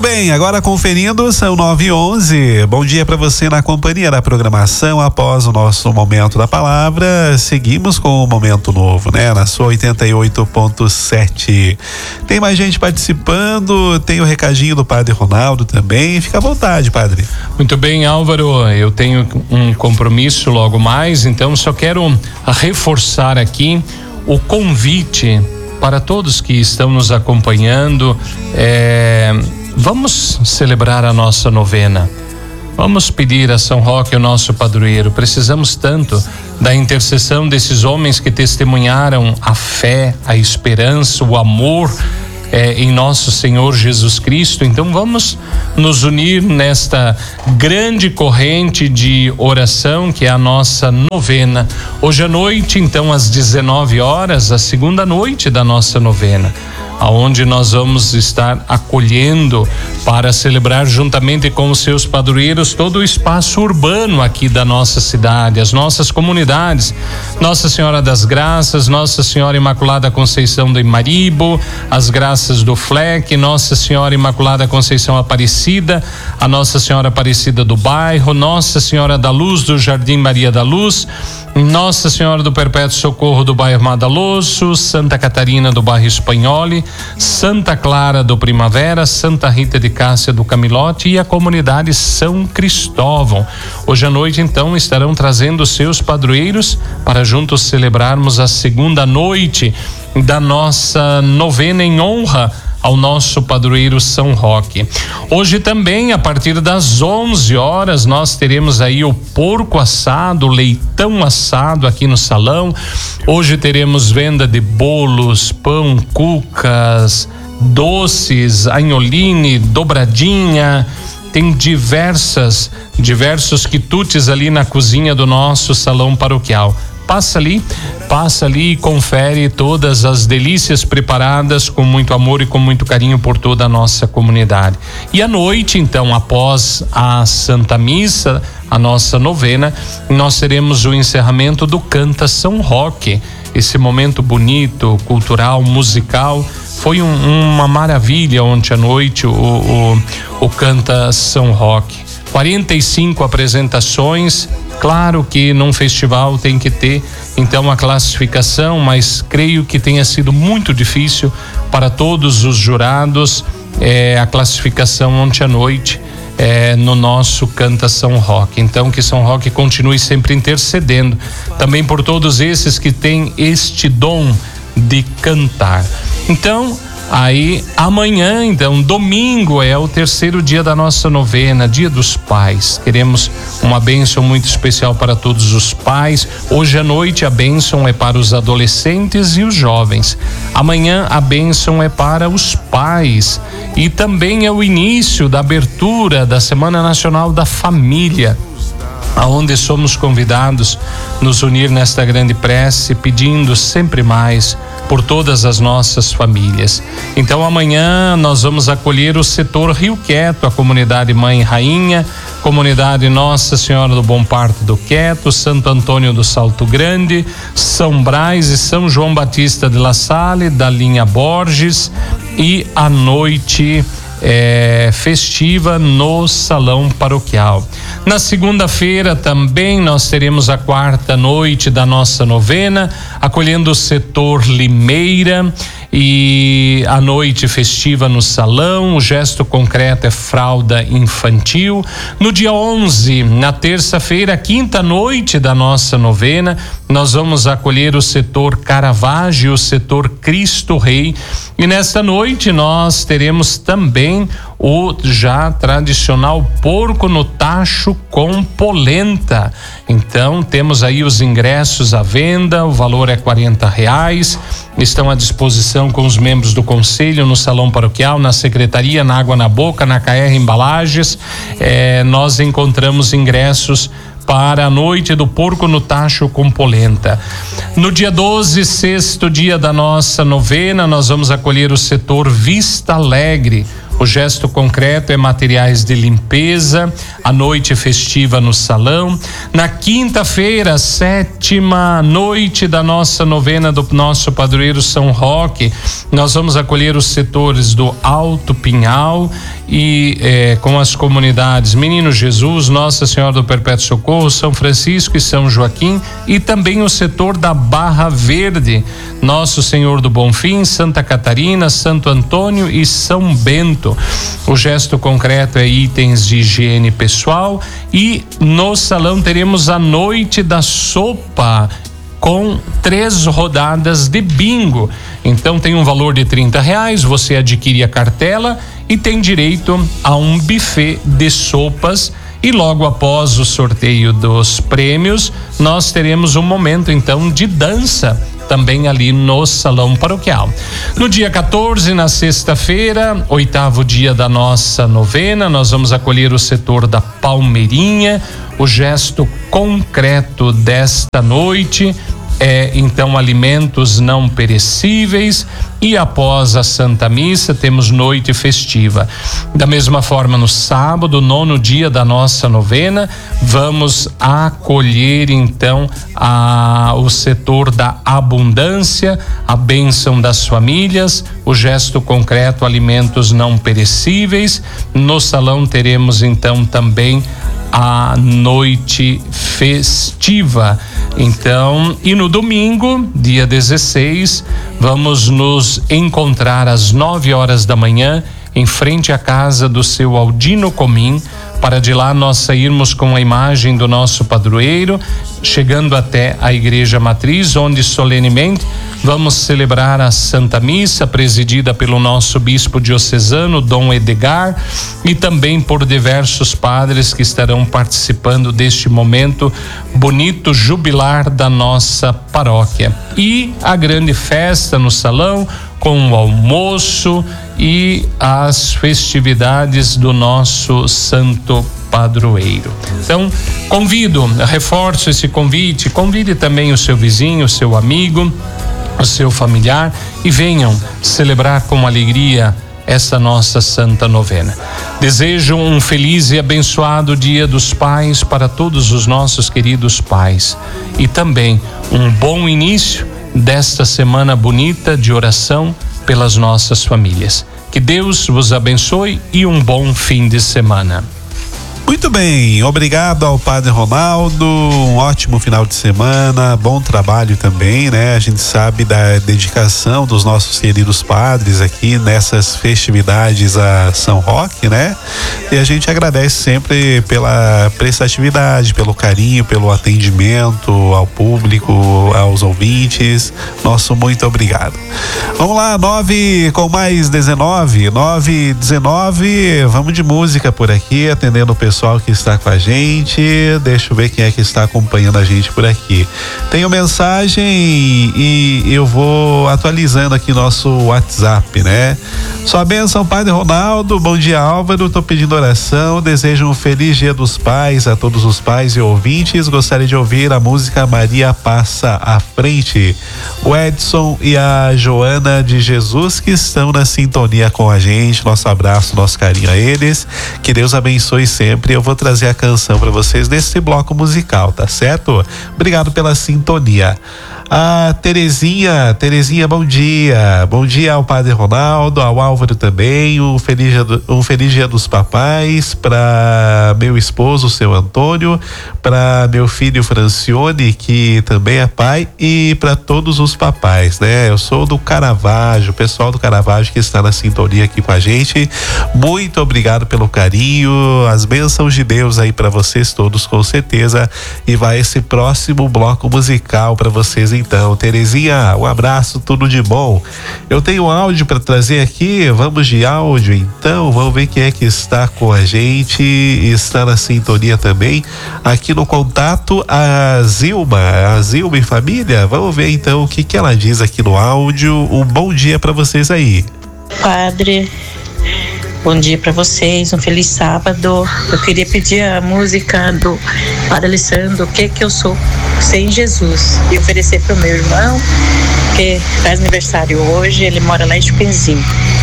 bem, agora conferindo, são 9h11. Bom dia para você na companhia da programação. Após o nosso Momento da Palavra, seguimos com o Momento Novo, né? Na sua 88.7. Tem mais gente participando, tem o recadinho do Padre Ronaldo também. Fica à vontade, Padre. Muito bem, Álvaro, eu tenho um compromisso logo mais, então só quero reforçar aqui o convite para todos que estão nos acompanhando. Vamos celebrar a nossa novena. Vamos pedir a São Roque, o nosso padroeiro. Precisamos tanto da intercessão desses homens que testemunharam a fé, a esperança, o amor em nosso Senhor Jesus Cristo. Então vamos nos unir nesta grande corrente de oração que é a nossa novena. Hoje à noite, então, às 19 horas, a segunda noite da nossa novena, aonde nós vamos estar acolhendo para celebrar juntamente com os seus padroeiros todo o espaço urbano aqui da nossa cidade, as nossas comunidades, Nossa Senhora das Graças, Nossa Senhora Imaculada Conceição do Imaribo, as Graças do Fleck, Nossa Senhora Imaculada Conceição Aparecida, a Nossa Senhora Aparecida do Bairro, Nossa Senhora da Luz do Jardim Maria da Luz, Nossa Senhora do Perpétuo Socorro do bairro Madaloso, Santa Catarina do bairro Espanholi, Santa Clara do Primavera, Santa Rita de Cássia do Camilote e a comunidade São Cristóvão. Hoje à noite, então, estarão trazendo os seus padroeiros para juntos celebrarmos a segunda noite da nossa novena em honra ao nosso padroeiro São Roque. Hoje também, a partir das 11 horas, nós teremos aí o porco assado, o leitão assado aqui no salão. Hoje teremos venda de bolos, pão, cucas, doces, anholine, dobradinha. Tem diversos quitutes ali na cozinha do nosso salão paroquial. Passa ali e confere todas as delícias preparadas com muito amor e com muito carinho por toda a nossa comunidade. E à noite, então, após a Santa Missa, a nossa novena, nós teremos o encerramento do Canta São Roque. Esse momento bonito, cultural, musical. Foi uma maravilha ontem à noite o Canta São Roque. 45 apresentações. Claro que num festival tem que ter então a classificação, mas creio que tenha sido muito difícil para todos os jurados a classificação ontem à noite no nosso Canta São Roque. Então que São Roque continue sempre intercedendo também por todos esses que têm este dom de cantar. Então aí amanhã, então, domingo, é o terceiro dia da nossa novena, Dia dos Pais. Queremos uma bênção muito especial para todos os pais. Hoje à noite a bênção é para os adolescentes e os jovens. Amanhã a bênção é para os pais. E também é o início da abertura da Semana Nacional da Família, aonde somos convidados a nos unir nesta grande prece, pedindo sempre mais por todas as nossas famílias. Então amanhã nós vamos acolher o setor Rio Quieto, a comunidade Mãe Rainha, comunidade Nossa Senhora do Bom Parto do Quieto, Santo Antônio do Salto Grande, São Brás e São João Batista de La Salle, da linha Borges, e a noite festiva no salão paroquial. Na segunda-feira também nós teremos a quarta noite da nossa novena, acolhendo o setor Limeira, e a noite festiva no salão. O gesto concreto é fralda infantil. No dia 11, na terça-feira, quinta noite da nossa novena, nós vamos acolher o setor Caravaggio, o setor Cristo Rei, e nesta noite nós teremos também o já tradicional porco no tacho com polenta. Então temos aí os ingressos à venda, o valor é R$40, estão à disposição com os membros do conselho no salão paroquial, na secretaria, na Água na Boca, na KR Embalagens. Nós encontramos ingressos para a noite do porco no tacho com polenta. No dia 12, sexto dia da nossa novena, nós vamos acolher o setor Vista Alegre, O gesto concreto é materiais de limpeza, a noite festiva no salão. Na quinta-feira, 7ª noite da nossa novena do nosso padroeiro São Roque, nós vamos acolher os setores do Alto Pinhal e com as comunidades Menino Jesus, Nossa Senhora do Perpétuo Socorro, São Francisco e São Joaquim, e também o setor da Barra Verde, Nosso Senhor do Bonfim, Santa Catarina, Santo Antônio e São Bento. O gesto concreto é itens de higiene pessoal, e no salão teremos a noite da sopa com 3 rodadas de bingo. Então tem um valor de R$30, você adquire a cartela e tem direito a um buffet de sopas. E logo após o sorteio dos prêmios, nós teremos um momento então de dança também ali no salão paroquial. No dia 14, na sexta-feira, 8º dia da nossa novena, nós vamos acolher o setor da Palmeirinha. O gesto concreto desta noite é então alimentos não perecíveis, e após a Santa Missa temos noite festiva. Da mesma forma, no sábado, 9º dia da nossa novena, vamos acolher então o setor da abundância, a bênção das famílias, o gesto concreto, alimentos não perecíveis. No salão teremos então também a noite festiva. Então, e no domingo, dia 16, vamos nos encontrar às 9h da manhã em frente à casa do seu Aldino Comim, para de lá nós sairmos com a imagem do nosso padroeiro, chegando até a Igreja Matriz, onde solenemente vamos celebrar a Santa Missa, presidida pelo nosso bispo diocesano, Dom Edgar, e também por diversos padres que estarão participando deste momento bonito, jubilar da nossa paróquia. E a grande festa no salão, com o almoço e as festividades do nosso santo padroeiro. Então, reforço esse convite, convide também o seu vizinho, o seu amigo, o seu familiar, e venham celebrar com alegria essa nossa santa novena. Desejo um feliz e abençoado Dia dos Pais para todos os nossos queridos pais, e também um bom início desta semana bonita de oração pelas nossas famílias. Que Deus vos abençoe e um bom fim de semana. Muito bem, obrigado ao Padre Ronaldo, um ótimo final de semana, bom trabalho também, né? A gente sabe da dedicação dos nossos queridos padres aqui nessas festividades a São Roque, né? E a gente agradece sempre pela prestatividade, pelo carinho, pelo atendimento ao público, aos ouvintes. Nosso muito obrigado. Vamos lá, 9:19, vamos de música por aqui, atendendo o pessoal que está com a gente. Deixa eu ver quem é que está acompanhando a gente por aqui. Tenho mensagem e eu vou atualizando aqui nosso WhatsApp, né? Sua bênção, Padre Ronaldo. Bom dia, Álvaro. Tô pedindo oração. Desejo um feliz Dia dos Pais a todos os pais e ouvintes. Gostaria de ouvir a música Maria Passa à Frente. O Edson e a Joana de Jesus, que estão na sintonia com a gente. Nosso abraço, nosso carinho a eles. Que Deus abençoe sempre. Eu vou trazer a canção para vocês nesse bloco musical, tá certo? Obrigado pela sintonia. A Terezinha, bom dia. Bom dia ao Padre Ronaldo, ao Álvaro também. Um feliz Dia dos Papais para meu esposo, o seu Antônio, para meu filho Francione, que também é pai, e para todos os papais, né? Eu sou do Caravaggio, o pessoal do Caravaggio que está na sintonia aqui com a gente. Muito obrigado pelo carinho, as bênçãos de Deus aí para vocês todos, com certeza. E vai esse próximo bloco musical para vocês. Então, Terezinha, um abraço, tudo de bom. Eu tenho áudio para trazer aqui, vamos de áudio então, vamos ver quem é que está com a gente, está na sintonia também, aqui no contato, a Zilma e família. Vamos ver então o que ela diz aqui no áudio. Um bom dia para vocês aí. Padre, bom dia para vocês, um feliz sábado. Eu queria pedir a música do Padre Alessandro, O que eu sou sem Jesus, e oferecer para o meu irmão, que faz aniversário hoje, ele mora lá em Chupenzinho.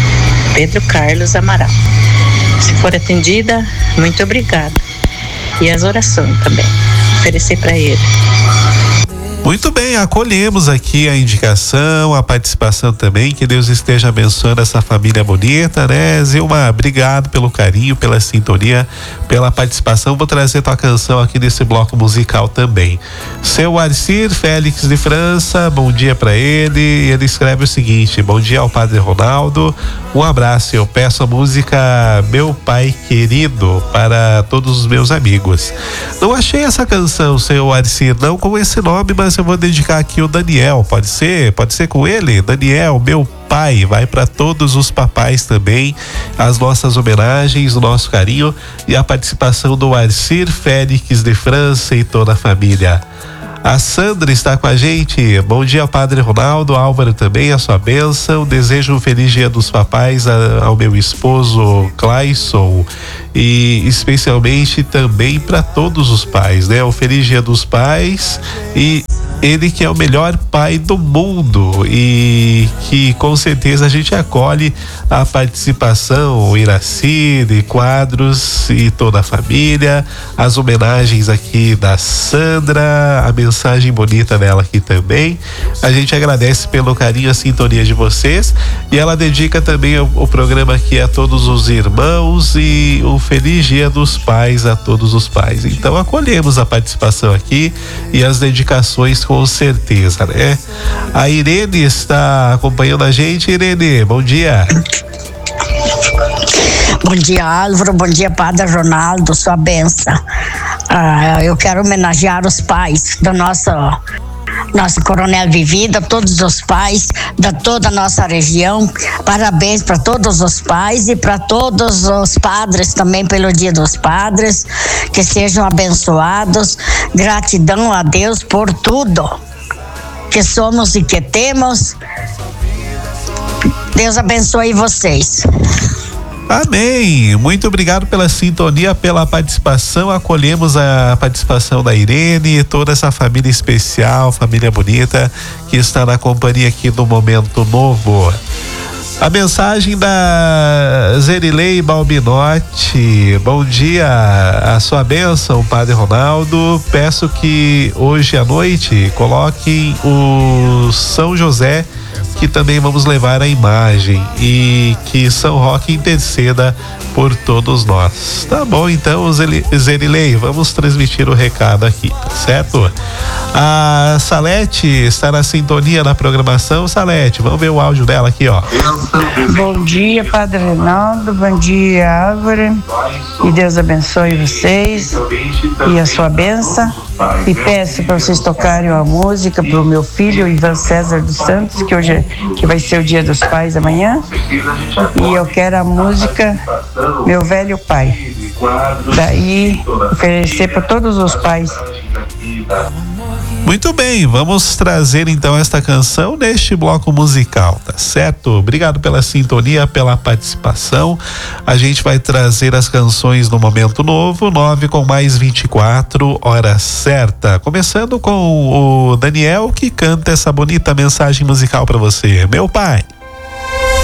Pedro Carlos Amaral. Se for atendida, muito obrigada. E as orações também, oferecer para ele. Muito bem, acolhemos aqui a indicação, a participação também, que Deus esteja abençoando essa família bonita, né? Zilma, obrigado pelo carinho, pela sintonia, pela participação. Vou trazer tua canção aqui nesse bloco musical também. Seu Arcir Félix de França, bom dia para ele. Ele escreve o seguinte: bom dia ao Padre Ronaldo, um abraço. Eu peço a música Meu Pai Querido para todos os meus amigos. Não achei essa canção, seu Arcir, não com esse nome, mas eu vou dedicar aqui o Daniel, pode ser com ele? Daniel, meu pai, vai para todos os papais também, as nossas homenagens, o nosso carinho e a participação do Arcir Félix de França e toda a família. A Sandra está com a gente. Bom dia, Padre Ronaldo, Álvaro também, a sua bênção. Desejo um feliz dia dos papais ao meu esposo Clayson e especialmente também para todos os pais, né? O feliz dia dos pais, e ele que é o melhor pai do mundo e que com certeza a gente acolhe a participação, o Iracide, quadros e toda a família, as homenagens aqui da Sandra, a mensagem bonita dela aqui também. A gente agradece pelo carinho, a sintonia de vocês, e ela dedica também o programa aqui a todos os irmãos e um feliz dia dos pais a todos os pais. Então acolhemos a participação aqui e as dedicações com certeza, né? A Irene está acompanhando a gente. Irene, bom dia. Bom dia, Álvaro, bom dia, Padre Ronaldo, sua benção. Eu quero homenagear os pais da nossa Coronel Vivida, todos os pais da toda a nossa região. Parabéns para todos os pais e para todos os padres também pelo Dia dos Padres, que sejam abençoados. Gratidão a Deus por tudo que somos e que temos. Deus abençoe vocês. Amém. Muito obrigado pela sintonia, pela participação. Acolhemos a participação da Irene e toda essa família especial, família bonita que está na companhia aqui do Momento Novo. A mensagem da Zerilei Balbinotti. Bom dia, a sua bênção, Padre Ronaldo. Peço que hoje à noite coloquem o São José, que também vamos levar a imagem, e que São Roque interceda por todos nós. Tá bom, então, Zerilei, vamos transmitir o recado aqui, tá certo? A Salete está na sintonia da programação. Salete, vamos ver o áudio dela aqui, ó. Bom dia, Padre Ronaldo, bom dia, Álvaro, e Deus abençoe vocês e a sua bênção. E peço para vocês tocarem a música para o meu filho, Ivan César dos Santos, que vai ser o Dia dos Pais amanhã. E eu quero a música Meu Velho Pai. Daí, oferecer para todos os pais. Muito bem, vamos trazer então esta canção neste bloco musical, tá certo? Obrigado pela sintonia, pela participação. A gente vai trazer as canções no Momento Novo, 9:24, hora certa. Começando com o Daniel, que canta essa bonita mensagem musical para você. Meu pai.